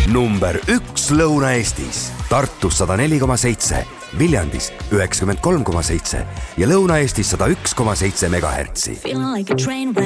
number 1 Lõuna-Eestis. Tartus 104,7, Viljandis 93,7 ja Lõuna-Eestis 101,7 megahertsi.